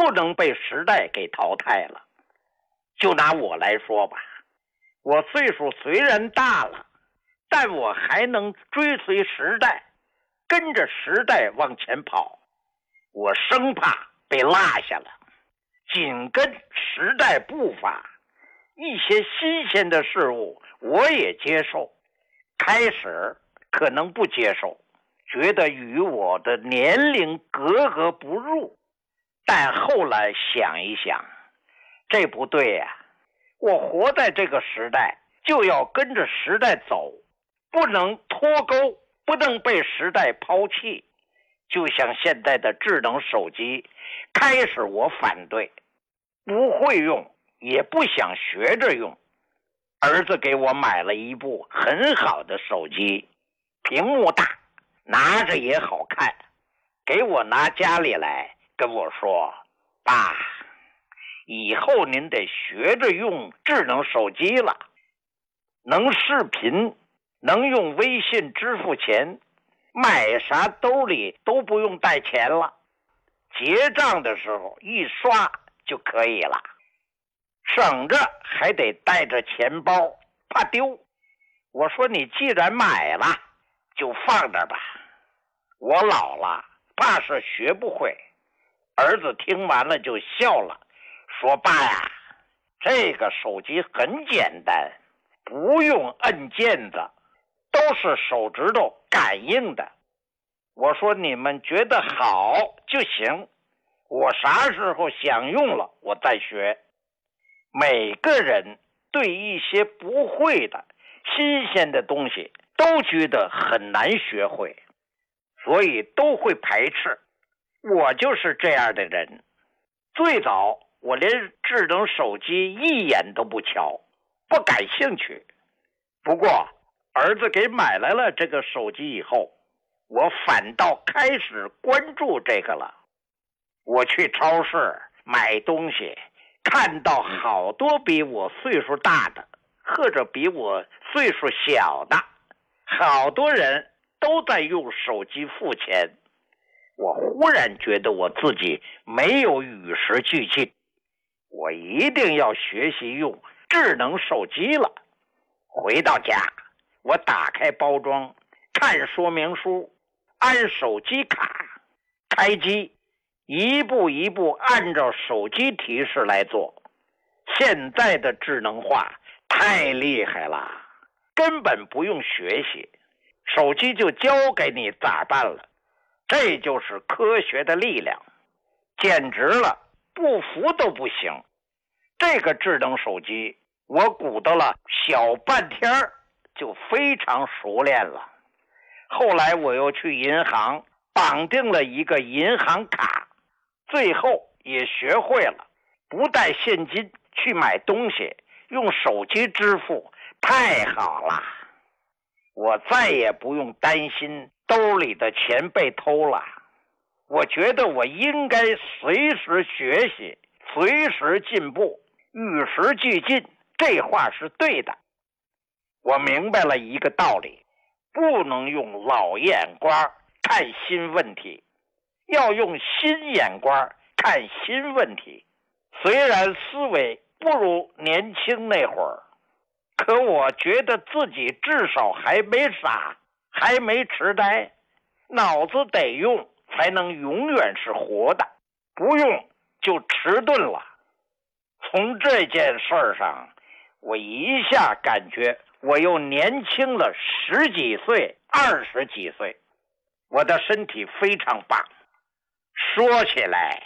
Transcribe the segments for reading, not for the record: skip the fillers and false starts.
不能被时代给淘汰了。就拿我来说吧，我岁数虽然大了，但我还能追随时代，跟着时代往前跑。我生怕被落下了，紧跟时代步伐，一些新鲜的事物我也接受。开始可能不接受，觉得与我的年龄格格不入，但后来想一想，这不对呀，我活在这个时代，就要跟着时代走，不能脱钩，不能被时代抛弃。就像现在的智能手机，开始我反对，不会用，也不想学着用。儿子给我买了一部很好的手机，屏幕大，拿着也好看，给我拿家里来，跟我说，爸，以后您得学着用智能手机了，能视频，能用微信支付钱，买啥兜里都不用带钱了，结账的时候一刷就可以了，省着还得带着钱包，怕丢。我说你既然买了，就放那吧，我老了，怕是学不会。儿子听完了就笑了，说，爸呀，这个手机很简单，不用摁键子，都是手指头感应的。我说你们觉得好就行，我啥时候想用了我再学。每个人对一些不会的新鲜的东西都觉得很难学会，所以都会排斥。我就是这样的人。最早我连智能手机一眼都不瞧，不感兴趣。不过儿子给买来了这个手机以后，我反倒开始关注这个了。我去超市买东西，看到好多比我岁数大的，或者比我岁数小的，好多人都在用手机付钱。我忽然觉得我自己没有与时俱进，我一定要学习用智能手机了。回到家，我打开包装，看说明书，按手机卡，开机，一步一步按照手机提示来做。现在的智能化太厉害了，根本不用学习，手机就教给你咋办了。这就是科学的力量，简直了，不服都不行。这个智能手机我鼓捣了小半天就非常熟练了。后来我又去银行绑定了一个银行卡，最后也学会了不带现金去买东西，用手机支付，太好了。我再也不用担心兜里的钱被偷了。我觉得我应该随时学习，随时进步，与时俱进，这话是对的。我明白了一个道理，不能用老眼光看新问题，要用新眼光看新问题。虽然思维不如年轻那会儿，可我觉得自己至少还没傻，还没痴呆。脑子得用才能永远是活的，不用就迟钝了。从这件事上，我一下感觉我又年轻了10几岁、20几岁，我的身体非常棒。说起来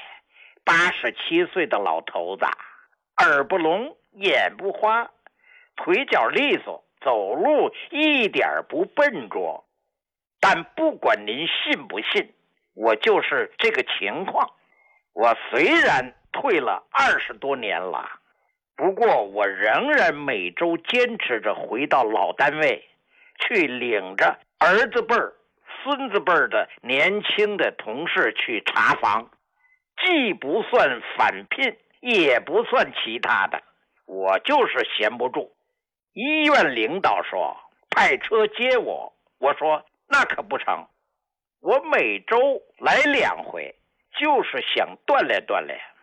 ，87岁的老头子，耳不聋，眼不花，腿脚利索，走路一点不笨拙。但不管您信不信，我就是这个情况。我虽然退了20多年了，不过我仍然每周坚持着回到老单位，去领着儿子辈儿、孙子辈儿的年轻的同事去查房，既不算返聘，也不算其他的，我就是闲不住。医院领导说派车接我，我说那可不成，我每周来2回，就是想锻炼锻炼。